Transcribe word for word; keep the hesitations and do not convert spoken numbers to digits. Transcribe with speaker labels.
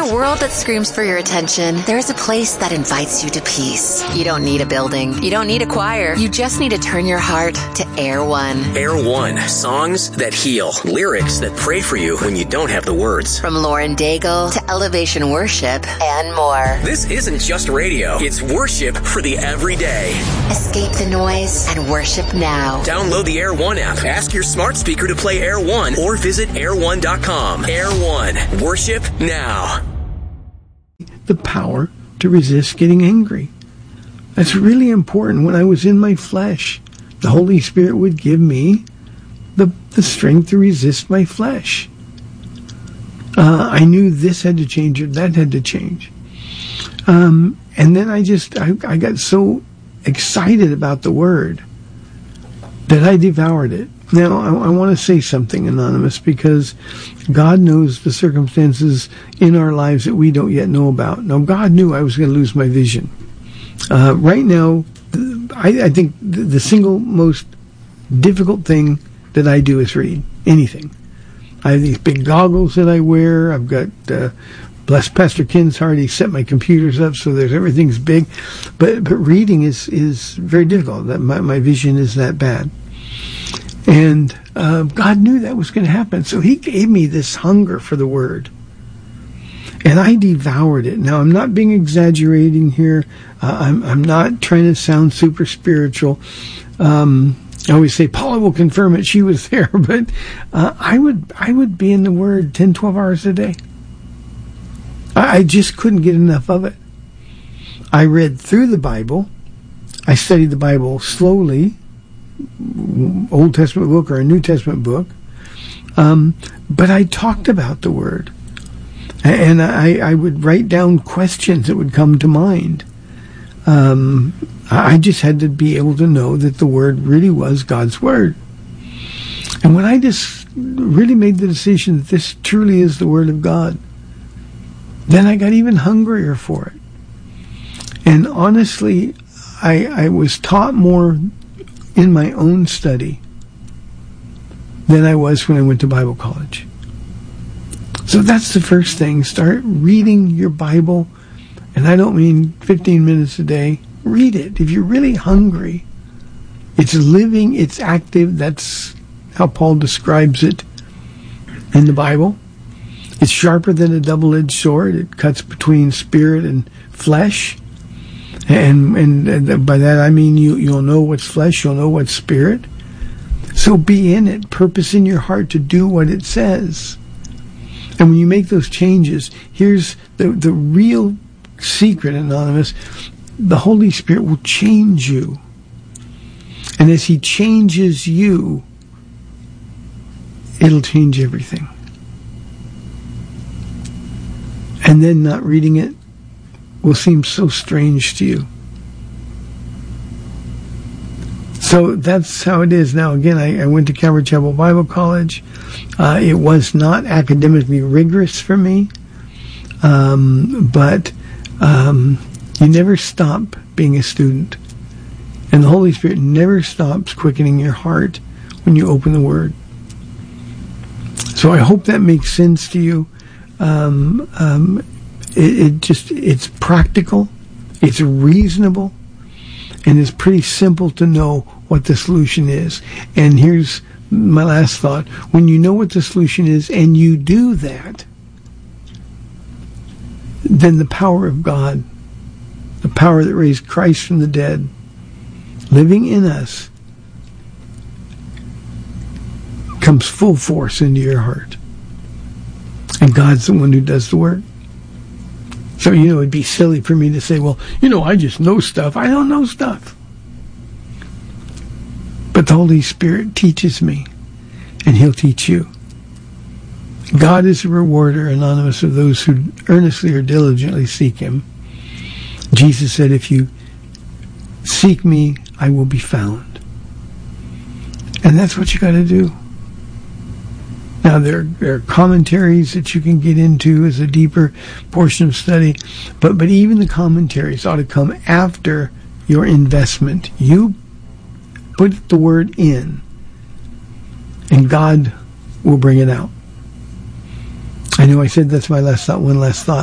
Speaker 1: a world that screams for your attention, there is a place that invites you to peace. You don't need a building. You don't need a choir. You just need to turn your heart to Air One.
Speaker 2: Air One. Songs that heal. Lyrics that pray for you when you don't have the words.
Speaker 1: From Lauren Daigle to Elevation Worship and more.
Speaker 2: This isn't just radio. It's worship for the everyday.
Speaker 1: Escape the noise and worship now.
Speaker 2: Download the Air One app. Ask your smart speaker to play Air One or visit air one dot com. Air One. Worship now.
Speaker 3: The power to resist getting angry. That's really important. When I was in my flesh, the Holy Spirit would give me the, the strength to resist my flesh. Uh, I knew this had to change or that had to change. Um, and then I just, I, I got so excited about the Word that I devoured it. Now, I, I want to say something, Anonymous, because God knows the circumstances in our lives that we don't yet know about. Now, God knew I was going to lose my vision. Uh, right now, I, I think the, the single most difficult thing that I do is read anything. I have these big goggles that I wear. I've got, uh, bless Pastor Ken's heart, he set my computers up so there's everything's big. But but reading is, is very difficult. That my, my vision is that bad. And uh, God knew that was going to happen. So he gave me this hunger for the Word. And I devoured it. Now, I'm not being exaggerating here. Uh, I'm, I'm not trying to sound super spiritual. Um, I always say, Paula will confirm it. She was there. But uh, I would I would be in the Word ten, twelve hours a day. I, I just couldn't get enough of it. I read through the Bible. I studied the Bible slowly. Old Testament book or a New Testament book. Um, but I talked about the Word. And I, I would write down questions that would come to mind. Um, I just had to be able to know that the Word really was God's Word. And when I just really made the decision that this truly is the Word of God, then I got even hungrier for it. And honestly, I, I was taught more in my own study than I was when I went to Bible college. So that's the first thing. Start reading your Bible. And I don't mean fifteen minutes a day. Read it. If you're really hungry, it's living, it's active. That's how Paul describes it in the Bible. It's sharper than a double-edged sword. It cuts between spirit and flesh. And, and and by that I mean you, you'll know what's flesh, you'll know what's spirit. So be in it. Purpose in your heart to do what it says. And when you make those changes, here's the, the real secret, Anonymous. The Holy Spirit will change you. And as He changes you, it'll change everything. And then not reading it will seem so strange to you. So that's how it is. Now, again, I, I went to Calvary Chapel Bible College. Uh, it was not academically rigorous for me, um, but um, you never stop being a student. And the Holy Spirit never stops quickening your heart when you open the Word. So I hope that makes sense to you. Um, um, it, it just, it's practical, it's reasonable, and it's pretty simple to know what the solution is. And here's my last thought. When you know what the solution is and you do that, then the power of God, the power that raised Christ from the dead, living in us, comes full force into your heart. And God's the one who does the work. So, you know, it'd be silly for me to say, well, you know, I just know stuff. I don't know stuff. But the Holy Spirit teaches me, and He'll teach you. God is a rewarder, Anonymous, of those who earnestly or diligently seek Him. Jesus said, if you seek me, I will be found. And that's what you got to do. Now, there, there are commentaries that you can get into as a deeper portion of study, but, but even the commentaries ought to come after your investment. You put the Word in, and God will bring it out. I know I said that's my last thought, one last thought.